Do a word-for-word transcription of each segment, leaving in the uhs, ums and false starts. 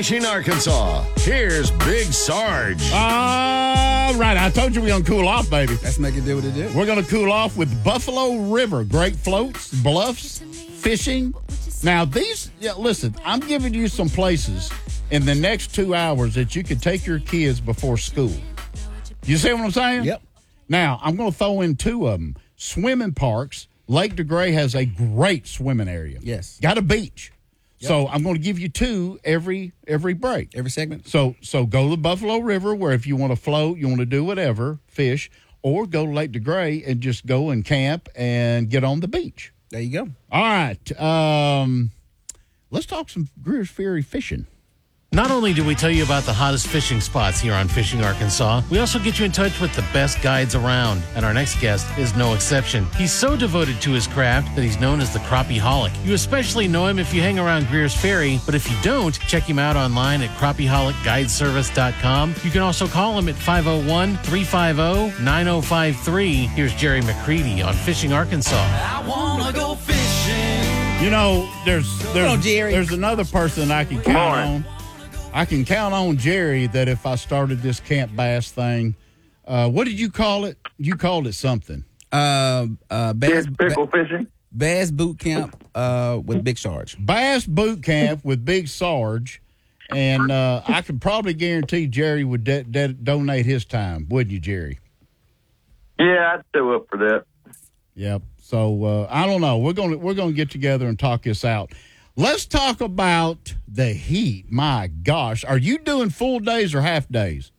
Fishing Arkansas. Here's Big Sarge. All right, I told you we're going to cool off, baby. Let's make it do what it do. We're going to cool off with Buffalo River. Great floats, bluffs, fishing. Now, these, yeah, listen, I'm giving you some places in the next two hours that you can take your kids before school. You see what I'm saying? Yep. Now, I'm going to throw in two of them. Swimming parks. Lake DeGray has a great swimming area. Yes. Got a beach. Yep. So I'm going to give you two every every break. Every segment. So so go to the Buffalo River where if you want to float, you want to do whatever, fish, or go to Lake DeGray and just go and camp and get on the beach. There you go. All right. Um, let's talk some Greer's Ferry fishing. Not only do we tell you about the hottest fishing spots here on Fishing Arkansas, we also get you in touch with the best guides around. And our next guest is no exception. He's so devoted to his craft that he's known as the Crappie-holic. You especially know him if you hang around Greer's Ferry, but if you don't, check him out online at crappie holic guide service dot com. You can also call him at five oh one, three five oh, nine oh five three. Here's Jerry McCready on Fishing Arkansas. I wanna go fishing. You know, there's there's, on, Jerry. there's another person I can count on. I can count on Jerry that if I started this Camp Bass thing, uh, what did you call it? You called it something. Uh, uh, bass, Pickle fishing. Bass Boot Camp uh, with Big Sarge. Bass Boot Camp with Big Sarge. And uh, I could probably guarantee Jerry would de- de- donate his time, wouldn't you, Jerry? Yeah, I'd show up for that. Yep. So uh, I don't know. We're gonna we're gonna get together and talk this out. Let's talk about the heat. My gosh, are you doing full days or half days?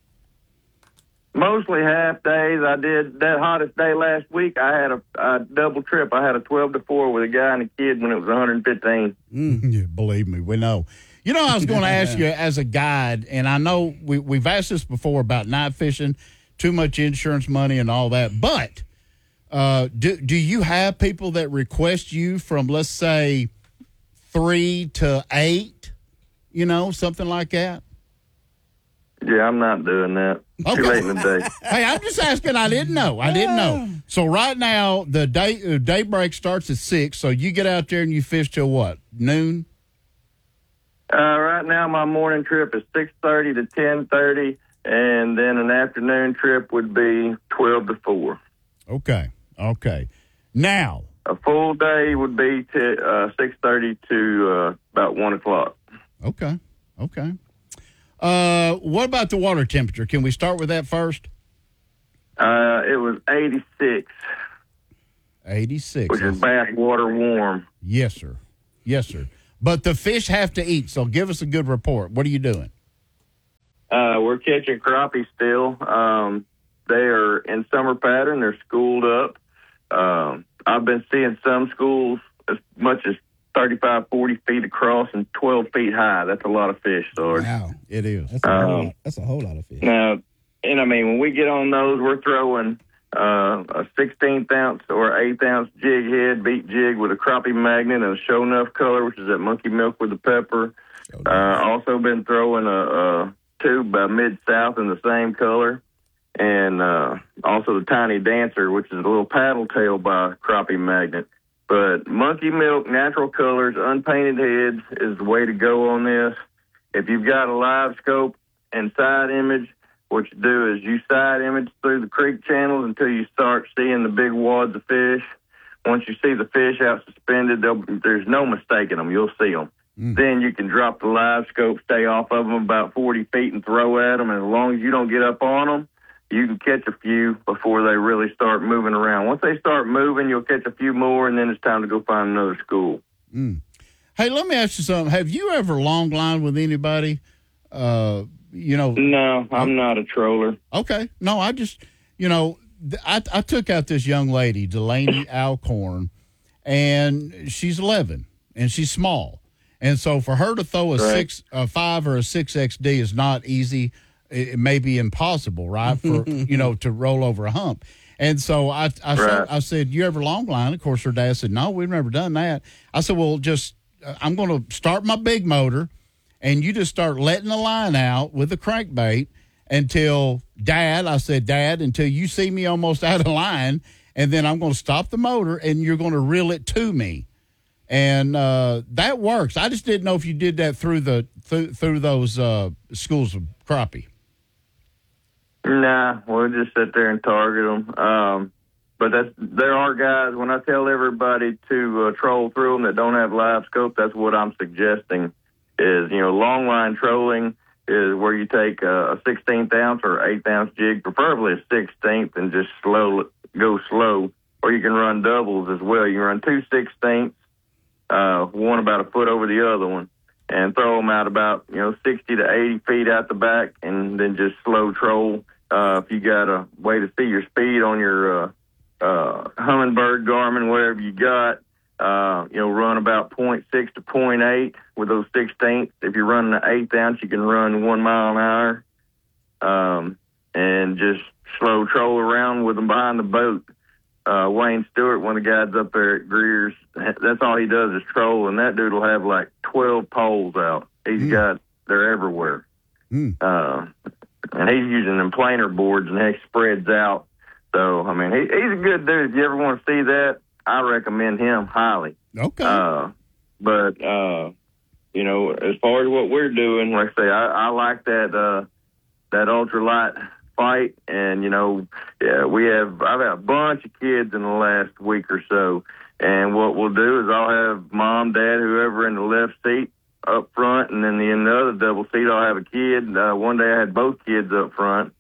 Mostly half days. I did that hottest day last week. I had a, a double trip. I had a twelve to four with a guy and a kid when it was one hundred fifteen. Mm, yeah, believe me, we know. You know, I was going to ask you as a guide, and I know we, we've asked this before about night fishing, too much insurance money and all that, but uh, do, do you have people that request you from, let's say, three to eight, you know, something like that? Yeah, I'm not doing that. Okay. Too late in the day. Hey, I'm just asking. I didn't know. I didn't know. So right now, the day uh, daybreak starts at six, so you get out there and you fish till what, noon? Uh, right now, my morning trip is six thirty to ten thirty, and then an afternoon trip would be twelve to four. Okay, okay. Now, a full day would be to uh, six thirty to uh, about one o'clock. Okay, okay. Uh, what about the water temperature? Can we start with that first? Uh, it was eighty-six. eighty-six. Which is bath water warm. Yes, sir. Yes, sir. But the fish have to eat, so give us a good report. What are you doing? Uh, we're catching crappie still. Um, they are in summer pattern. They're schooled up. Um, I've been seeing some schools as much as thirty-five, forty feet across and twelve feet high. That's a lot of fish, Sarge. Wow. It is. That's a, Um, whole, lot, that's a whole lot of fish. Now, and I mean, when we get on those, we're throwing uh, a sixteenth ounce or eighth ounce jig head, beat jig with a crappie magnet and a show enough color, which is that monkey milk with the pepper. Uh, also been throwing a, a tube by Mid-South in the same color. And uh, also the Tiny Dancer, which is a little paddle tail by crappie magnet. But monkey milk, natural colors, unpainted heads is the way to go on this. If you've got a live scope and side image, what you do is you side image through the creek channels until you start seeing the big wads of fish. Once you see the fish out suspended, there's no mistaking them. You'll see them. Mm. Then you can drop the live scope, stay off of them about forty feet and throw at them. And as long as you don't get up on them, you can catch a few before they really start moving around. Once they start moving, you'll catch a few more, and then it's time to go find another school. Mm. Hey, let me ask you something. Have you ever long lined with anybody? Uh, you know, no, I'm not a troller. Okay, no, I just, you know, I, I took out this young lady, Delaney Alcorn, and she's eleven, and she's small, and so for her to throw a right. six, a five, or a six X D is not easy. It may be impossible, right, for, you know, to roll over a hump. And so I I, right. said, I said, you ever long line? Of course, her dad said, no, we've never done that. I said, well, just, uh, I'm going to start my big motor, and you just start letting the line out with the crankbait until, Dad, I said, Dad, until you see me almost out of line, and then I'm going to stop the motor, and you're going to reel it to me. and uh, that works. I just didn't know if you did that through the through, through those uh, schools of crappie. Nah, we'll just sit there and target them. Um, but that's, there are guys, when I tell everybody to uh, troll through them that don't have live scope, that's what I'm suggesting is, you know, long line trolling is where you take a sixteenth ounce or eighth ounce jig, preferably a sixteenth, and just slow, go slow. Or you can run doubles as well. You can run two sixteenths, uh, one about a foot over the other one, and throw them out about, you know, sixty to eighty feet out the back, and then just slow troll. Uh, if you got a way to see your speed on your uh, uh, Humminbird, Garmin, whatever you got, uh, you know, run about point six to point eight with those sixteenths. If you're running an eighth ounce, you can run one mile an hour, um, and just slow troll around with them behind the boat. Uh, Wayne Stewart, one of the guys up there at Greer's, that's all he does is troll, and that dude will have like twelve poles out. He's mm. got, they're everywhere. Mm. Uh, and he's using them planer boards, and he spreads out. So, I mean, he, he's a good dude. If you ever want to see that, I recommend him highly. Okay. Uh, but, uh, you know, as far as what we're doing, like I say, I, I like that, uh, that ultralight fight. And, you know, yeah, we have, I've had a bunch of kids in the last week or so. And what we'll do is I'll have mom, dad, whoever in the left seat up front, and then the, in the other double seat I'll have a kid. Uh, one day I had both kids up front.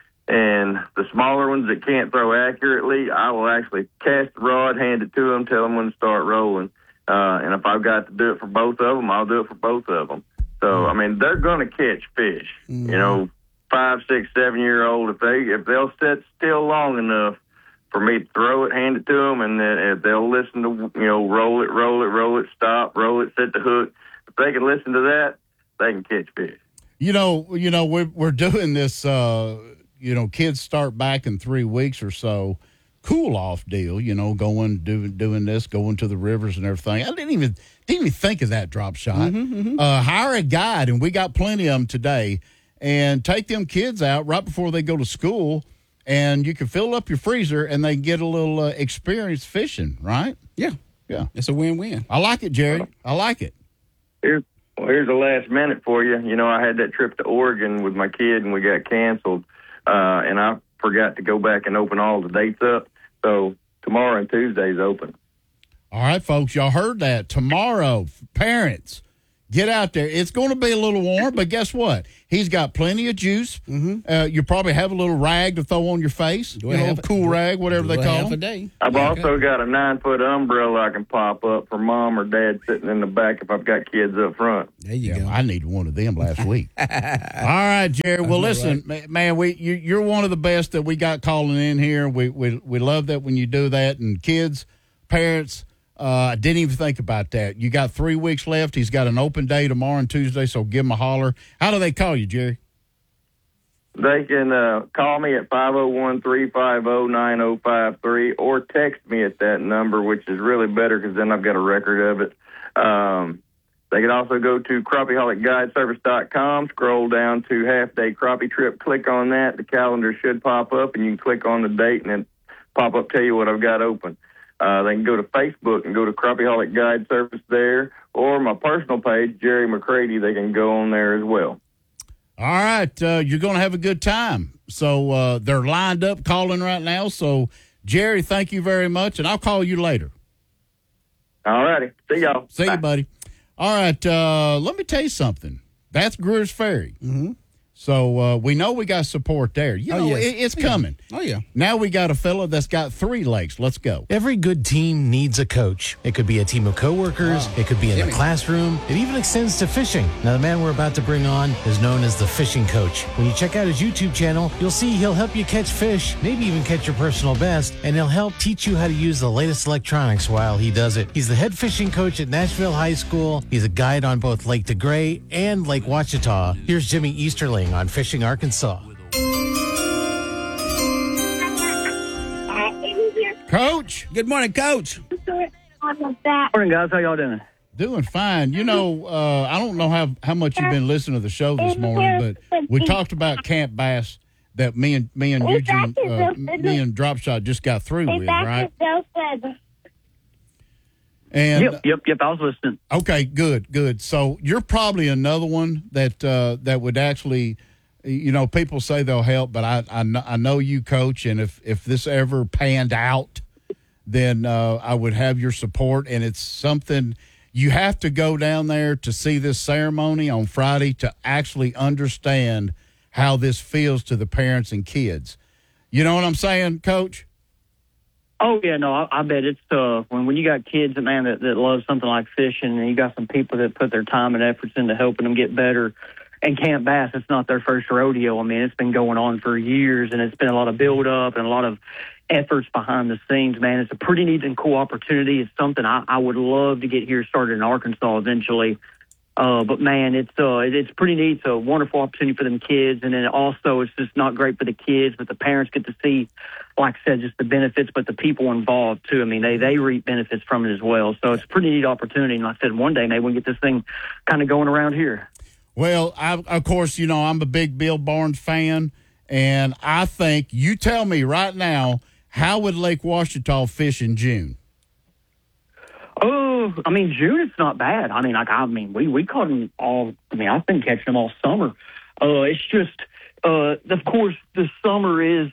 And the smaller ones that can't throw accurately, I will actually cast the rod, hand it to them, tell them when to start rolling. Uh, and if I've got to do it for both of them, I'll do it for both of them. So, I mean, they're going to catch fish. Mm-hmm. You know, five, six, seven-year-old, if, they, if they'll sit still long enough for me to throw it, hand it to them, and then if they'll listen to, you know, roll it, roll it, roll it, stop, roll it, set the hook. If they can listen to that, they can catch fish. You know, you know, we're, we're doing this, uh, you know, kids start back in three weeks or so, cool off deal, you know, going, doing, doing this, going to the rivers and everything. I didn't even, didn't even think of that drop shot. Mm-hmm, mm-hmm. Uh, hire a guide, and we got plenty of them today, and take them kids out right before they go to school, and you can fill up your freezer and they get a little uh, experience fishing, right? Yeah. Yeah. It's a win-win. I like it, Jerry. I like it. Here's, well, here's the last minute for you. You know, I had that trip to Oregon with my kid, and we got canceled. Uh, and I forgot to go back and open all the dates up. So tomorrow and Tuesday's open. All right, folks, y'all heard that. Tomorrow, parents, get out there. It's going to be a little warm, but guess what? He's got plenty of juice. Mm-hmm. Uh, you probably have a little rag to throw on your face, do you know, a cool rag, whatever they call it. Day. I've yeah, also okay. got a nine-foot umbrella I can pop up for mom or dad sitting in the back if I've got kids up front. There you yeah, go. I needed one of them last week. All right, Jerry. Well, listen, right. man, we you, you're one of the best that we got calling in here. We we we love that when you do that. And kids, parents, I uh, didn't even think about that. You got three weeks left. He's got an open day tomorrow and Tuesday, so give him a holler. How do they call you, Jerry? They can uh, call me at five oh one, three five oh, nine oh five three or text me at that number, which is really better because then I've got a record of it. Um, they can also go to crappie holic guide service dot com, scroll down to half-day crappie trip, click on that. The calendar should pop up, and you can click on the date and then pop up, tell you what I've got open. Uh, they can go to Facebook and go to Crappie Holic Guide Service there, or my personal page, Jerry McCready. They can go on there as well. All right. Uh, you're going to have a good time. So uh, they're lined up calling right now. So, Jerry, thank you very much, and I'll call you later. All righty. See y'all. See Bye. you, buddy. All right. Uh, let me tell you something. That's Greer's Ferry. Mm-hmm. So uh, we know we got support there. You oh, know, yes. it, it's coming. Oh, yeah. Now we got a fella that's got three legs. Let's go. Every good team needs a coach. It could be a team of coworkers. Wow. It could be in Jimmy. the classroom. It even extends to fishing. Now, the man we're about to bring on is known as the Fishing Coach. When you check out his YouTube channel, you'll see he'll help you catch fish, maybe even catch your personal best, and he'll help teach you how to use the latest electronics while he does it. He's the head fishing coach at Nashville High School. He's a guide on both Lake DeGray and Lake Ouachita. Here's Jimmy Easterling on Fishing Arkansas. Coach. Good morning, Coach. Morning, guys. How y'all doing? Doing fine. You know, uh, I don't know how, how much you've been listening to the show this morning, but we talked about Camp Bass that me and me and Eugene, uh, me and Dropshot just got through with, right? And Yep, yep, yep. I was listening. okay, good, good. So you're probably another one that uh, that would actually, you know, people say they'll help, but I I know, I know you, Coach, and if if this ever panned out, then uh, I would have your support. And it's something you have to go down there to see this ceremony on Friday to actually understand how this feels to the parents and kids. You know what I'm saying, Coach? Oh yeah, no, I, I bet it's uh when when you got kids, man, that, that love something like fishing, and you got some people that put their time and efforts into helping them get better. And Camp Bass, it's not their first rodeo. I mean, it's been going on for years, and it's been a lot of build up and a lot of efforts behind the scenes. Man, it's a pretty neat and cool opportunity. It's something I, I would love to get here started in Arkansas eventually. Uh, but man, it's uh, it's pretty neat. It's a wonderful opportunity for them kids, and then also it's just not great for the kids, but the parents get to see, like I said, just the benefits, but the people involved too. I mean, they they reap benefits from it as well. So it's a pretty neat opportunity. And like I said, one day maybe we can get this thing kind of going around here. Well, I, of course, you know I'm a big Bill Barnes fan, and I think you tell me right now, how would Lake Ouachita fish in June? Oh, I mean, June, it's not bad. I mean, like, I mean, we, we caught them all. I mean, I've been catching them all summer. Uh, it's just, uh, of course, the summer is,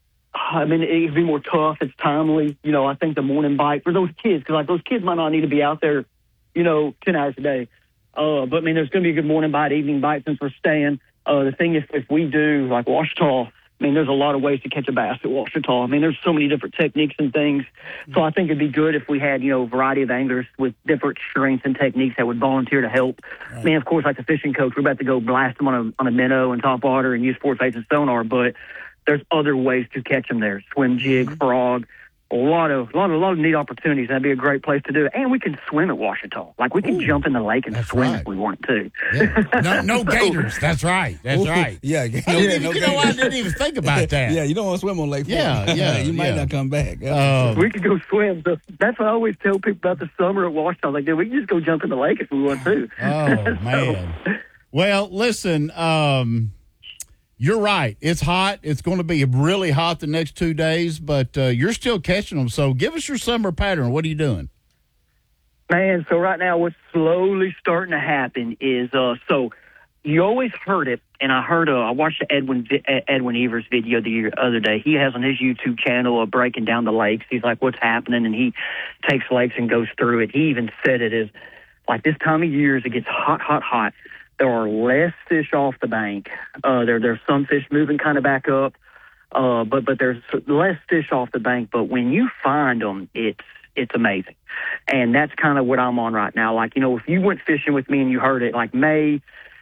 I mean, it can be more tough. It's timely. You know, I think the morning bite for those kids, because, like, those kids might not need to be out there, you know, ten hours a day. Uh, but, I mean, there's going to be a good morning bite, evening bite since we're staying. Uh, the thing is, if we do, like, Ouachita, I mean, there's a lot of ways to catch a bass at Ouachita. I mean, there's so many different techniques and things. So I think it'd be good if we had, you know, a variety of anglers with different strengths and techniques that would volunteer to help. Right. I mean, of course, like the fishing coach, we're about to go blast them on a on a minnow and top water and use forward facing sonar, but there's other ways to catch them there. Swim jig, mm-hmm. frog, a lot of, a lot of, a lot of neat opportunities. That'd be a great place to do it. And we can swim at Ouachita. Like, we can Ooh, jump in the lake and swim right. if we want to. Yeah. No, no gators. That's right. That's Ooh, right. Yeah. No, you no you know, I didn't even think about that. Yeah, you don't want to swim on Lake Fork. Yeah, yeah. You might yeah. not come back. Um, we could go swim. So that's what I always tell people about the summer at Ouachita. Like, dude, we can just go jump in the lake if we want to. Oh, so, man. Well, listen, um, you're right. It's hot. It's going to be really hot the next two days, but uh, you're still catching them. So give us your summer pattern. What are you doing? Man, so right now what's slowly starting to happen is, uh, so you always heard it, and I heard, uh, I watched the Edwin Edwin Evers video the other day. He has on his YouTube channel uh, breaking down the lakes. He's like, what's happening? And he takes lakes and goes through it. He even said it is, like, this time of year, as it gets hot, hot, hot, there are less fish off the bank. Uh, there, there's some fish moving kind of back up, uh, but but there's less fish off the bank. But when you find them, it's it's amazing, and that's kind of what I'm on right now. Like, you know, if you went fishing with me and you heard it, like May,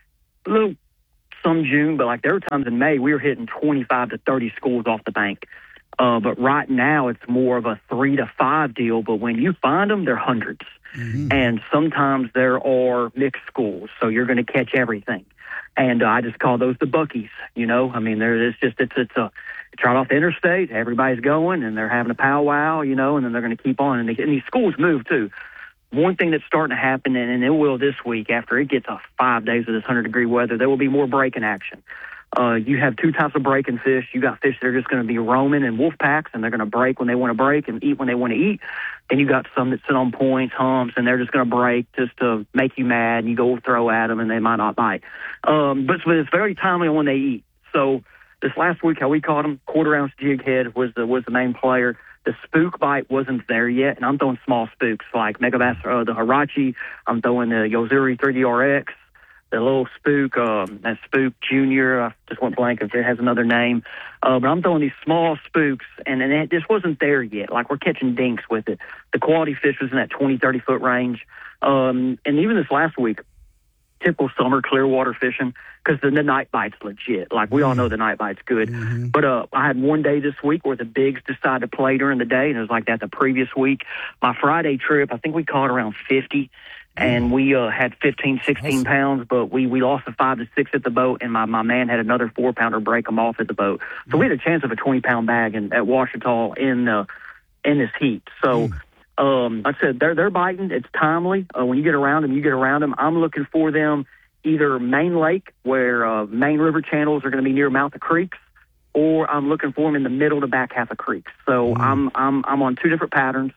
a little some June, but like there were times in May we were hitting twenty-five to thirty schools off the bank. Uh, but right now it's more of a three to five deal. But when you find them, they're hundreds. Mm-hmm. And sometimes there are mixed schools, so you're going to catch everything. And uh, I just call those the buckies, you know. I mean, there it's just it's it's a it's right off the interstate. Everybody's going, and they're having a powwow, you know, and then they're going to keep on. And, they, and these schools move too. One thing that's starting to happen, and, and it will this week after it gets a five days of this hundred degree weather, there will be more breaking action. Uh, you have two types of breaking fish. You got fish that are just going to be roaming in wolf packs, and they're going to break when they want to break and eat when they want to eat. Then you got some that sit on points, humps, and they're just going to break just to make you mad. And you go throw at them, and they might not bite. Um, but it's very timely when they eat. So this last week, how we caught them, quarter ounce jig head was the was the main player. The spook bite wasn't there yet, and I'm throwing small spooks like Megabass, uh, the Hirachi. I'm throwing the Yozuri three D R X. The little spook, um, that spook junior, I just went blank if it has another name. Uh, but I'm throwing these small spooks, and, and it just wasn't there yet. Like, we're catching dinks with it. The quality fish was in that twenty, thirty-foot range. Um, and even this last week, typical summer Clearwater fishing, because the, the night bite's legit. Like, we all know the night bite's good. Mm-hmm. But uh, I had one day this week where the bigs decided to play during the day, and it was like that the previous week. My Friday trip, I think we caught around fifty. And we uh, had fifteen, sixteen pounds, but we, we lost a five to six at the boat, and my, my man had another four pounder break them off at the boat. So we had a chance of a twenty pound bag in, at Ouachita in uh, in this heat. So, um, like I said, they're they're biting. It's timely. Uh, when you get around them, you get around them. I'm looking for them either main lake, where uh, main river channels are going to be near mouth of creeks, or I'm looking for them in the middle to back half of creeks. So mm. I'm I'm I'm on two different patterns.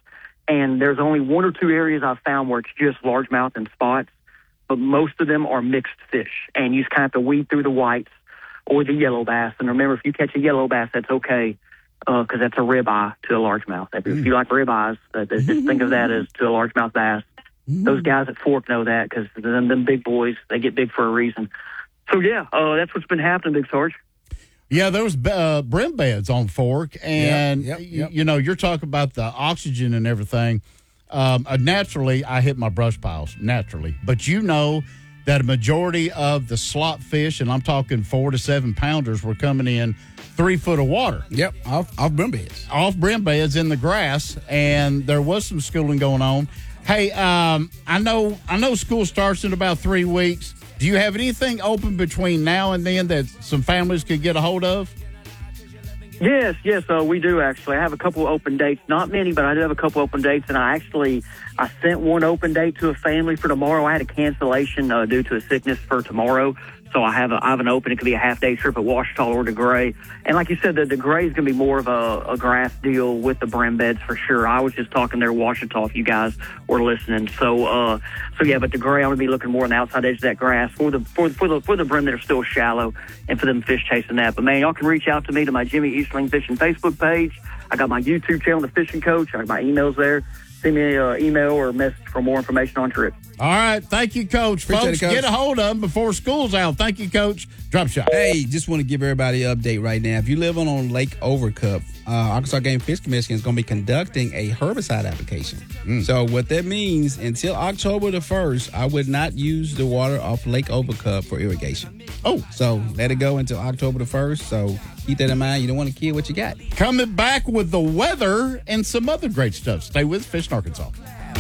and there's only one or two areas I've found where it's just largemouth and spots, but most of them are mixed fish, and you just kind of have to weed through the whites or the yellow bass. And remember, if you catch a yellow bass, that's okay, because uh, that's a ribeye to a largemouth. If Mm. you like ribeyes, uh, just think of that as to a largemouth bass. Mm. Those guys at Fork know that, because them, them big boys, they get big for a reason. So, yeah, uh, that's what's been happening, Big Sarge. Yeah, there was uh, brim beds on Fork, and Yep, yep, yep. You, you know, you're talking about the oxygen and everything. Um, uh, naturally, I hit my brush piles naturally, but you know that a majority of the slot fish, and I'm talking four to seven pounders, were coming in three foot of water Yep, off off brim beds. off brim beds in the grass, and there was some schooling going on. Hey, um, I know, I know, school starts in about three weeks. Do you have anything open between now and then that some families could get a hold of? Yes, yes, uh, we do actually. I have a couple open dates, not many, but I do have a couple open dates, and I actually I sent one open date to a family for tomorrow. I had a cancellation uh, due to a sickness for tomorrow, so I have a, I have an open. It could be a half day trip at Ouachita or DeGray, and like you said, the DeGray is going to be more of a, a grass deal with the brim beds for sure. I was just talking there Ouachita if you guys were listening. So, uh, so yeah, but DeGray I'm going to be looking more on the outside edge of that grass for the for for the for the brim that are still shallow, and for them fish chasing that. But man, y'all can reach out to me to my Jimmy Eastling Fishing Facebook page. I got my YouTube channel, The Fishing Coach. I got my emails there. Send me an uh, email or a message for more information on trips. All right. Thank you, Coach. Appreciate Folks, it, Coach. get a hold of them before school's out. Thank you, Coach. Drop shot. Hey, just want to give everybody an update right now. If you live on, on Lake Overcup, uh, Arkansas Game Fish Commission is going to be conducting a herbicide application. Mm. So what that means, until October the first, I would not use the water off Lake Overcup for irrigation. Oh, So let it go until October the first. So keep that in mind. You don't want to kill what you got. coming back with the weather and some other great stuff. Stay with Fish in Arkansas.